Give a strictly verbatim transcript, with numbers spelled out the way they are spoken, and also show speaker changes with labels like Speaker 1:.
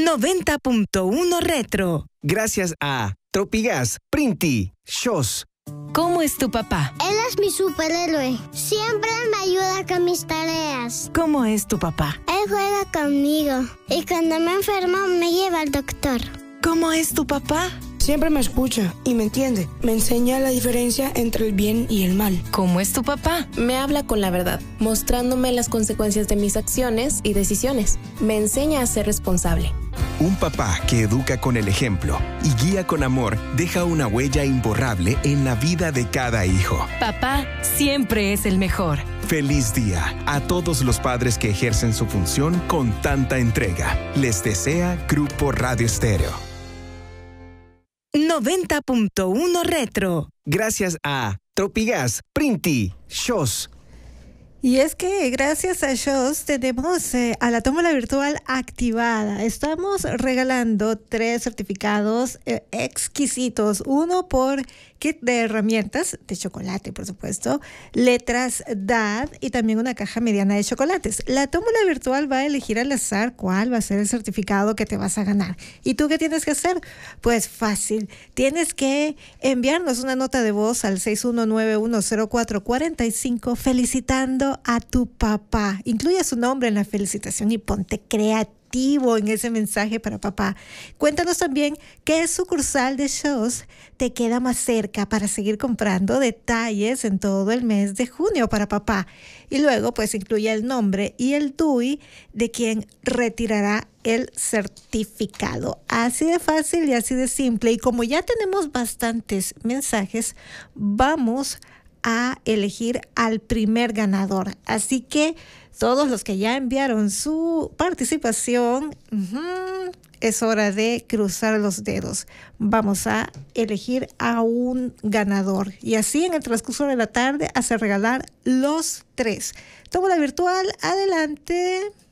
Speaker 1: noventa punto uno Retro.
Speaker 2: Gracias a Tropigas, Printi, Shos.
Speaker 1: ¿Cómo es tu papá?
Speaker 3: Él es mi superhéroe. Siempre me ayuda con mis tareas.
Speaker 1: ¿Cómo es tu papá?
Speaker 3: Él juega conmigo. Y cuando me enfermo me lleva al doctor.
Speaker 1: ¿Cómo es tu papá?
Speaker 4: Siempre me escucha y me entiende. Me enseña la diferencia entre el bien y el mal.
Speaker 1: ¿Cómo es tu papá?
Speaker 5: Me habla con la verdad, mostrándome las consecuencias de mis acciones y decisiones. Me enseña a ser responsable.
Speaker 2: Un papá que educa con el ejemplo y guía con amor deja una huella imborrable en la vida de cada hijo.
Speaker 1: Papá siempre es el mejor.
Speaker 2: Feliz día a todos los padres que ejercen su función con tanta entrega. Les desea Grupo Radio Estéreo.
Speaker 1: noventa punto uno Retro.
Speaker 2: Gracias a Tropigas, Printi, Shos.
Speaker 6: Y es que gracias a Shos tenemos eh, a la tómbola virtual activada. Estamos regalando tres certificados eh, exquisitos. Uno por kit de herramientas de chocolate, por supuesto, letras D A D y también una caja mediana de chocolates. La tómbola virtual va a elegir al azar cuál va a ser el certificado que te vas a ganar. ¿Y tú qué tienes que hacer? Pues fácil. Tienes que enviarnos una nota de voz al seis uno nueve uno cero cuatro cuatro cinco felicitando a tu papá. Incluye su nombre en la felicitación y ponte creativo en ese mensaje para papá. Cuéntanos también qué sucursal de Shos te queda más cerca para seguir comprando detalles en todo el mes de junio para papá. Y luego pues incluye el nombre y el D U I de quien retirará el certificado. Así de fácil y así de simple. Y como ya tenemos bastantes mensajes, vamos a elegir al primer ganador. Así que todos los que ya enviaron su participación, uh-huh, es hora de cruzar los dedos. Vamos a elegir a un ganador. Y así en el transcurso de la tarde hace regalar los tres. Tómbola virtual, adelante.